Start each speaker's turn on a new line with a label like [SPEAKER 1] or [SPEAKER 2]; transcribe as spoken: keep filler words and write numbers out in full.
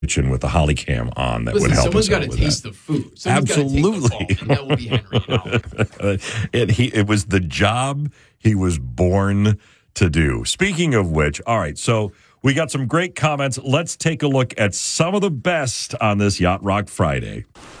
[SPEAKER 1] kitchen with the Holly Cam on that
[SPEAKER 2] Listen,
[SPEAKER 1] would help
[SPEAKER 2] someone's
[SPEAKER 1] us
[SPEAKER 2] got
[SPEAKER 1] out
[SPEAKER 2] to
[SPEAKER 1] with
[SPEAKER 2] taste
[SPEAKER 1] that.
[SPEAKER 2] the food. Someone's
[SPEAKER 1] Absolutely.
[SPEAKER 2] Gotta take the ball, and that will be Henry. You know?
[SPEAKER 1] it, he, it was the job he was born to do. Speaking of which, all right, so we got some great comments. Let's take a look at some of the best on this Yacht Rock Friday.